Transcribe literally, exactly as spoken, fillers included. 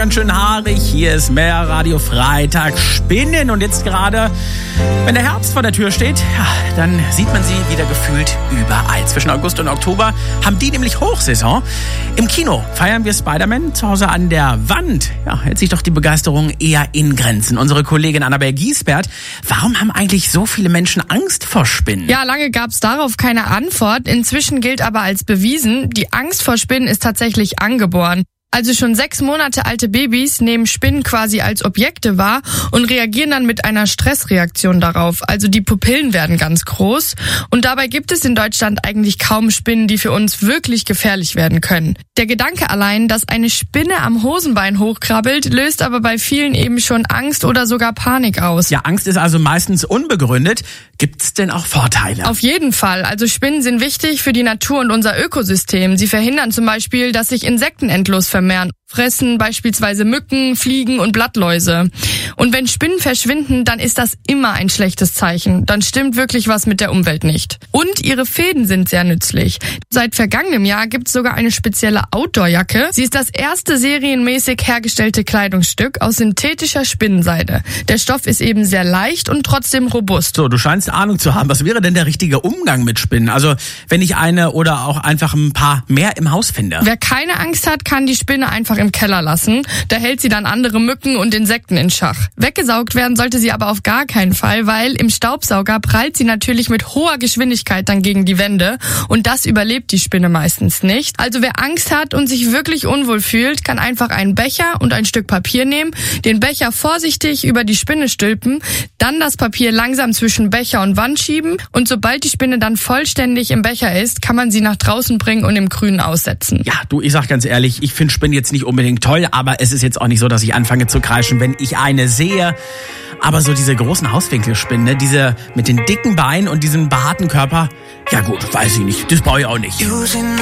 ganz schön haarig. Hier ist mehr Radio Freitag Spinnen. Und jetzt gerade, wenn der Herbst vor der Tür steht, ja, dann sieht man sie wieder gefühlt überall. Zwischen August und Oktober haben die nämlich Hochsaison. Im Kino feiern wir Spider-Man. Zu Hause an der Wand ja, hält sich doch die Begeisterung eher in Grenzen. Unsere Kollegin Annabel Giesbert, warum haben eigentlich so viele Menschen Angst vor Spinnen? Ja, lange gab es darauf keine Antwort. Inzwischen gilt aber als bewiesen, die Angst vor Spinnen ist tatsächlich angeboren. Also schon sechs Monate alte Babys nehmen Spinnen quasi als Objekte wahr und reagieren dann mit einer Stressreaktion darauf. Also die Pupillen werden ganz groß. Und dabei gibt es in Deutschland eigentlich kaum Spinnen, die für uns wirklich gefährlich werden können. Der Gedanke allein, dass eine Spinne am Hosenbein hochkrabbelt, löst aber bei vielen eben schon Angst oder sogar Panik aus. Ja, Angst ist also meistens unbegründet. Gibt's denn auch Vorteile? Auf jeden Fall. Also Spinnen sind wichtig für die Natur und unser Ökosystem. Sie verhindern zum Beispiel, dass sich Insekten endlos vermehren. Fressen beispielsweise Mücken, Fliegen und Blattläuse. Und wenn Spinnen verschwinden, dann ist das immer ein schlechtes Zeichen. Dann stimmt wirklich was mit der Umwelt nicht. Und ihre Fäden sind sehr nützlich. Seit vergangenem Jahr gibt es sogar eine spezielle Outdoor-Jacke. Sie ist das erste serienmäßig hergestellte Kleidungsstück aus synthetischer Spinnenseide. Der Stoff ist eben sehr leicht und trotzdem robust. So, du scheinst Ahnung zu haben. Was wäre denn der richtige Umgang mit Spinnen? Also, wenn ich eine oder auch einfach ein paar mehr im Haus finde. Wer keine Angst hat, kann die Spinne einfach im Keller lassen. Da hält sie dann andere Mücken und Insekten in Schach. Weggesaugt werden sollte sie aber auf gar keinen Fall, weil im Staubsauger prallt sie natürlich mit hoher Geschwindigkeit dann gegen die Wände und das überlebt die Spinne meistens nicht. Also wer Angst hat und sich wirklich unwohl fühlt, kann einfach einen Becher und ein Stück Papier nehmen, den Becher vorsichtig über die Spinne stülpen, dann das Papier langsam zwischen Becher und Wand schieben und sobald die Spinne dann vollständig im Becher ist, kann man sie nach draußen bringen und im Grünen aussetzen. Ja, du, ich sag ganz ehrlich, ich finde Spinnen jetzt nicht unbedingt toll, aber es ist jetzt auch nicht so, dass ich anfange zu kreischen, wenn ich eine sehe. Aber so diese großen Hauswinkelspinnen, ne, diese mit den dicken Beinen und diesem behaarten Körper, ja gut, weiß ich nicht, das brauche ich auch nicht.